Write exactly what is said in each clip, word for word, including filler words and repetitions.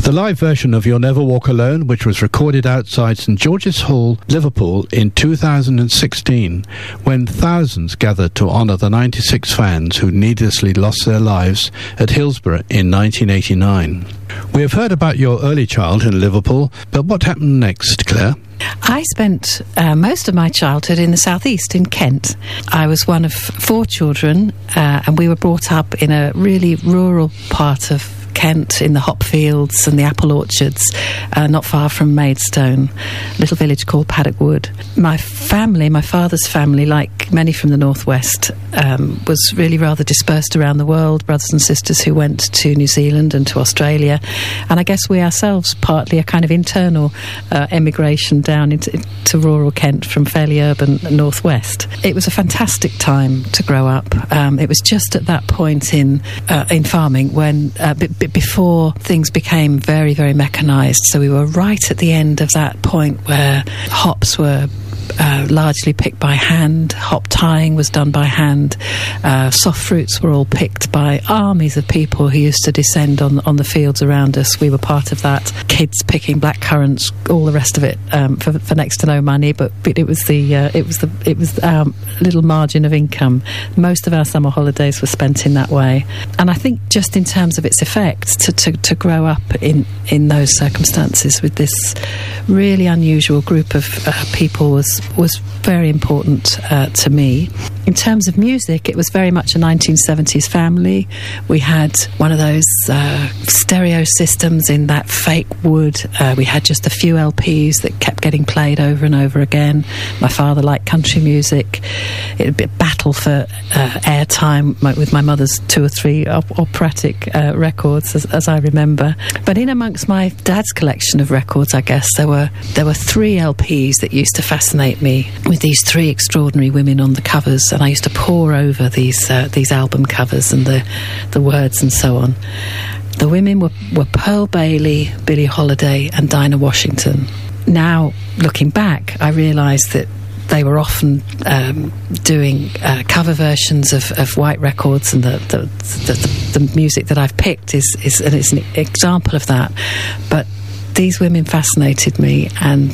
The live version of You'll Never Walk Alone, which was recorded outside St George's Hall, Liverpool in two thousand sixteen, when thousands gathered to honour the ninety-six fans who needlessly lost their lives at Hillsborough in nineteen eighty-nine. We have heard about your early childhood in Liverpool, but what happened next, Claire? I spent uh, most of my childhood in the southeast, in Kent. I was one of four children, uh, and we were brought up in a really rural part of Kent, in the hop fields and the apple orchards, uh, not far from Maidstone, a little village called Paddock Wood. My family, my father's family, like many from the northwest, um, was really rather dispersed around the world, brothers and sisters who went to New Zealand and to Australia, and I guess we ourselves partly a kind of internal uh, emigration down into, into rural Kent from fairly urban northwest. It was a fantastic time to grow up. Um, it was just at that point in uh, in farming when uh, b- b- before things became very, very mechanised. So we were right at the end of that point where hops were Uh, largely picked by hand. Hop tying was done by hand. Uh, soft fruits were all picked by armies of people who used to descend on on the fields around us. We were part of that. Kids picking blackcurrants, all the rest of it um, for, for next to no money. But, but it was the uh, it was the it was our little margin of income. Most of our summer holidays were spent in that way. And I think just in terms of its effects, to to, to grow up in in those circumstances with this really unusual group of uh, people was was very important uh, to me. In terms of music, it was very much a nineteen seventies family. We had one of those uh, stereo systems in that fake wood. Uh, we had just a few L Ps that kept getting played over and over again. My father liked country music. It would be a battle for uh, airtime with my mother's two or three op- operatic uh, records, as, as I remember. But in amongst my dad's collection of records, I guess, there were there were three L Ps that used to fascinate me, with these three extraordinary women on the covers. And I used to pore over these uh, these album covers and the the words and so on. The women were, were Pearl Bailey, Billie Holiday and Dinah Washington. Now, looking back, I realised that they were often um, doing uh, cover versions of, of white records, and the the, the the music that I've picked is, is, and it's an example of that. But these women fascinated me, and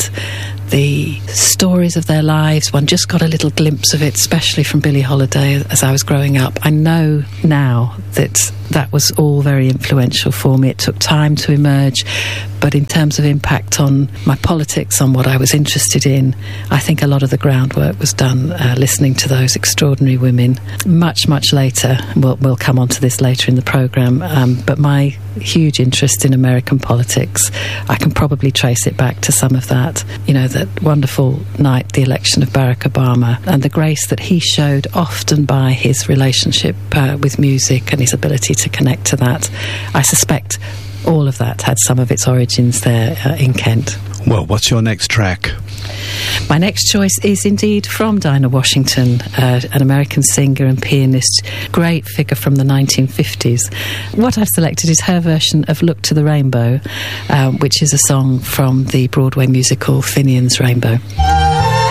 the stories of their lives, one just got a little glimpse of it, especially from Billie Holiday as I was growing up. I know now that that was all very influential for me. It took time to emerge, but in terms of impact on my politics, on what I was interested in, I think a lot of the groundwork was done uh, listening to those extraordinary women. Much, much later, we'll, we'll come on to this later in the programme, um, but my huge interest in American politics, I can probably trace it back to some of that. You know, that wonderful night, the election of Barack Obama, and the grace that he showed, often by his relationship uh, with music and his ability to connect to that. I suspect all of that had some of its origins there uh, in Kent. Well, what's your next track? My next choice is indeed from Dinah Washington, uh, an American singer and pianist, great figure from the nineteen fifties. What I've selected is her version of Look to the Rainbow, uh, which is a song from the Broadway musical Finian's Rainbow.